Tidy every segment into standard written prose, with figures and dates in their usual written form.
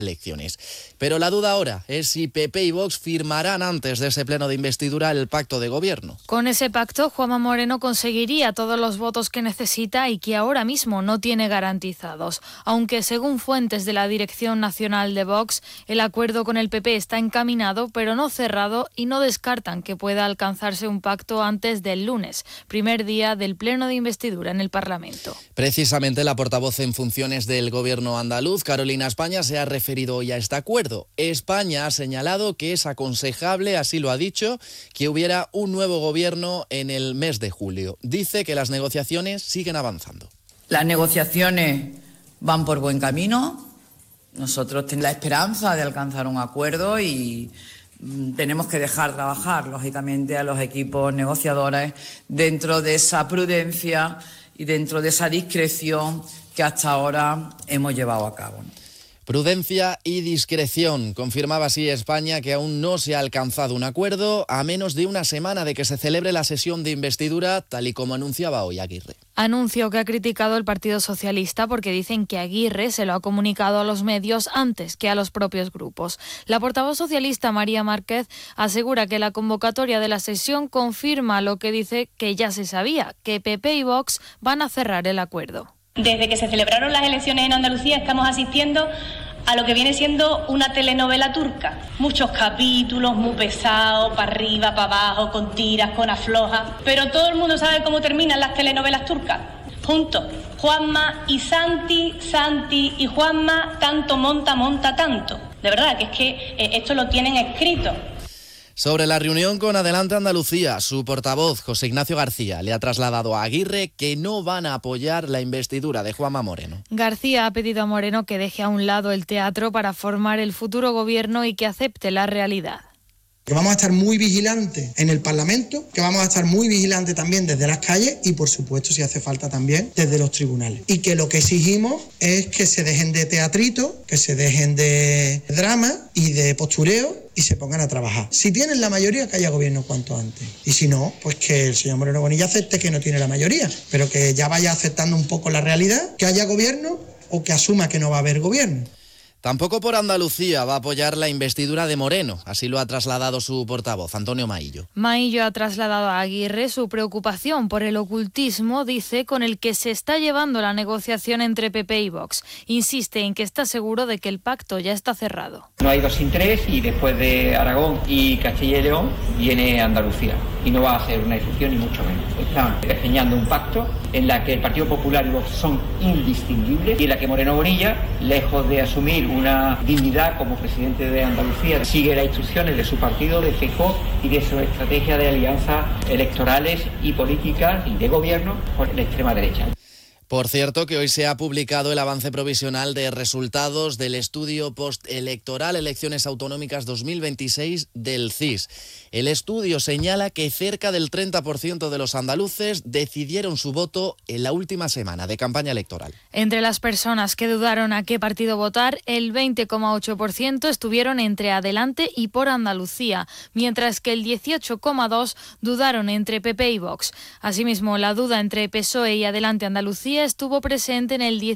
elecciones. Pero la duda ahora es si PP y Vox firmarán antes de ese pleno de investidura el pacto de gobierno. Con ese pacto, Juanma Moreno conseguiría todos los votos que necesita y que ahora mismo no tiene garantizados. Aunque según fuentes de la Dirección Nacional de Vox, el acuerdo con el PP está encaminado, pero no cerrado, y no descartan que pueda alcanzarse un pacto antes del lunes, primer día del pleno de investidura en el Parlamento. Precisamente la portavoz en funciones del gobierno andaluz, Carolina España, se ha referido hoy a este acuerdo. España ha señalado que es aconsejable, así lo ha dicho, que hubiera un nuevo gobierno en el mes de julio. Dice que las negociaciones siguen avanzando. Las negociaciones van por buen camino. Nosotros tenemos la esperanza de alcanzar un acuerdo y tenemos que dejar trabajar, lógicamente, a los equipos negociadores dentro de esa prudencia y dentro de esa discreción que hasta ahora hemos llevado a cabo. Prudencia y discreción. Confirmaba así España que aún no se ha alcanzado un acuerdo a menos de una semana de que se celebre la sesión de investidura, tal y como anunciaba hoy Aguirre. Anuncio que ha criticado el Partido Socialista porque dicen que Aguirre se lo ha comunicado a los medios antes que a los propios grupos. La portavoz socialista María Márquez asegura que la convocatoria de la sesión confirma lo que dice que ya se sabía, que PP y Vox van a cerrar el acuerdo. Desde que se celebraron las elecciones en Andalucía estamos asistiendo a lo que viene siendo una telenovela turca. Muchos capítulos, muy pesados, para arriba, para abajo, con tiras, con aflojas. Pero todo el mundo sabe cómo terminan las telenovelas turcas. Juntos, Juanma y Santi, Santi y Juanma, tanto monta tanto. De verdad que es que esto lo tienen escrito. Sobre la reunión con Adelante Andalucía, su portavoz, José Ignacio García, le ha trasladado a Aguirre que no van a apoyar la investidura de Juanma Moreno. García ha pedido a Moreno que deje a un lado el teatro para formar el futuro gobierno y que acepte la realidad. Que vamos a estar muy vigilantes en el Parlamento, que vamos a estar muy vigilantes también desde las calles y, por supuesto, si hace falta también desde los tribunales. Y que lo que exigimos es que se dejen de teatrito, que se dejen de drama y de postureo y se pongan a trabajar. Si tienen la mayoría, que haya gobierno cuanto antes. Y si no, pues que el señor Moreno Bonilla acepte que no tiene la mayoría, pero que ya vaya aceptando un poco la realidad, que haya gobierno o que asuma que no va a haber gobierno. Tampoco por Andalucía va a apoyar la investidura de Moreno, así lo ha trasladado su portavoz, Antonio Maillo. Maillo ha trasladado a Aguirre su preocupación por el ocultismo, dice, con el que se está llevando la negociación entre PP y Vox. Insiste en que está seguro de que el pacto ya está cerrado. No hay dos sin tres y después de Aragón y Castilla y León viene Andalucía y no va a ser una excepción ni mucho menos. Están diseñando un pacto en la que el Partido Popular y Vox son indistinguibles y en la que Moreno Bonilla, lejos de asumir una dignidad como presidente de Andalucía, sigue las instrucciones de su partido, de Feijóo y de su estrategia de alianzas electorales y políticas y de gobierno con la extrema derecha. Por cierto, que hoy se ha publicado el avance provisional de resultados del estudio postelectoral Elecciones Autonómicas 2026 del CIS. El estudio señala que cerca del 30% de los andaluces decidieron su voto en la última semana de campaña electoral. Entre las personas que dudaron a qué partido votar, el 20,8% estuvieron entre Adelante y por Andalucía, mientras que el 18,2% dudaron entre PP y Vox. Asimismo, la duda entre PSOE y Adelante Andalucía estuvo presente en el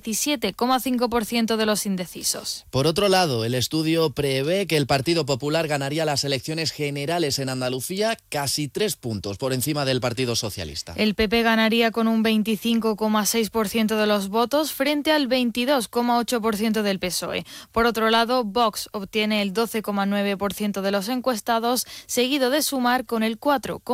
17,5% de los indecisos. Por otro lado, el estudio prevé que el Partido Popular ganaría las elecciones generales en Andalucía casi 3 puntos por encima del Partido Socialista. El PP ganaría con un 25,6% de los votos frente al 22,8% del PSOE. Por otro lado, Vox obtiene el 12,9% de los encuestados, seguido de Sumar con el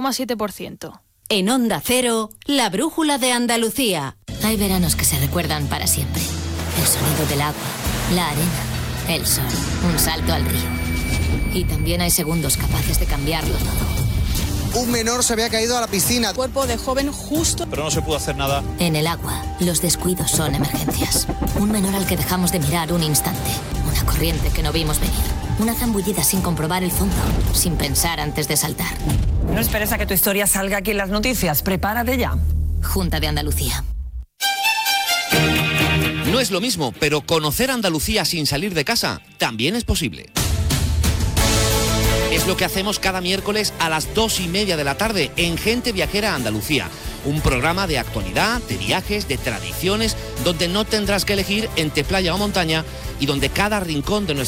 4,7%. En Onda Cero, la brújula de Andalucía. Hay veranos que se recuerdan para siempre. El sonido del agua, la arena, el sol, un salto al río. Y también hay segundos capaces de cambiarlo todo. Un menor se había caído a la piscina. Cuerpo de joven justo. Pero no se pudo hacer nada. En el agua, los descuidos son emergencias. Un menor al que dejamos de mirar un instante. Una corriente que no vimos venir. Una zambullida sin comprobar el fondo, sin pensar antes de saltar. No esperes a que tu historia salga aquí en las noticias. Prepárate ya. Junta de Andalucía. No es lo mismo, pero conocer Andalucía sin salir de casa también es posible. Es lo que hacemos cada miércoles a las 2:30 de la tarde en Gente Viajera Andalucía. Un programa de actualidad, de viajes, de tradiciones, donde no tendrás que elegir entre playa o montaña y donde cada rincón de nuestra